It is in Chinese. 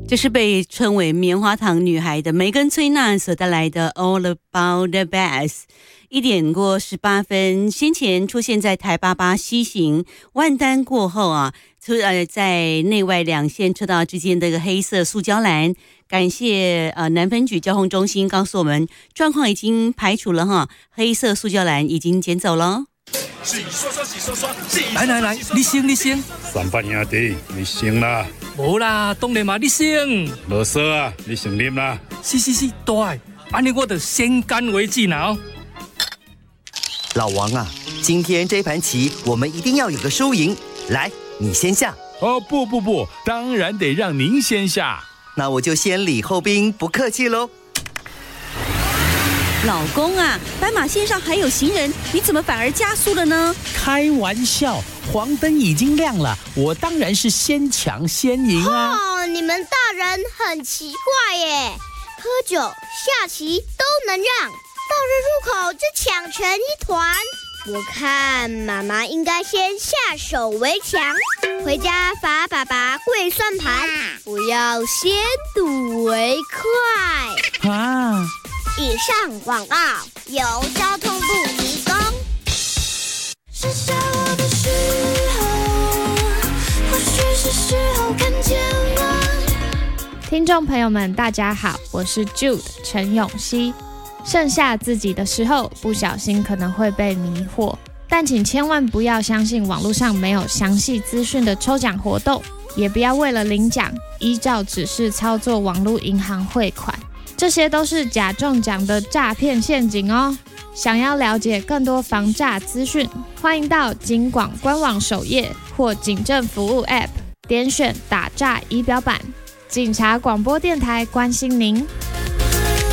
这是被称为棉花糖女孩的梅根崔娜所带来的 All About the Bass。1点过18分，先前出现在台88西行万丹过后啊，在内外两线车道之间的一个黑色塑胶栏，感谢南分局交通中心告诉我们，状况已经排除了哈，黑色塑胶栏已经捡走了。 洗刷刷，洗刷刷， 来，你先。 三八兄弟，你先啦。 无啦，当然嘛，你先。 啰嗦啊，你先啉啦。 是，对，安尼我就先干为敬哦。 老王啊，今天这盘棋我们一定要有个输赢。来，你先下。 哦，不，当然得让您先下。 那我就先礼后兵，不客气喽。 老公啊，斑马线上还有行人，你怎么反而加速了呢？ 开玩笑，黄灯已经亮了，我当然是先抢先赢啊！ 哦，你们大人很奇怪耶，喝酒、下棋都能让，到了入口就抢成一团。我看妈妈应该先下手为强，回家罚爸爸跪算盘，不要先睹为快啊！ 以上广告由交通部提供。 剩下我的时候，或许是时候看见了。 听众朋友们，大家好，我是 Jude 陈永熙。剩下自己的时候，不小心可能会被迷惑，但请千万不要相信网络上没有详细资讯的抽奖活动，也不要为了领奖依照指示操作网络银行汇款，这些都是假中奖的诈骗陷阱哦。想要了解更多防诈资讯，欢迎到警广官网首页或警政服务 App 点选打诈仪表板。警察广播电台关心您。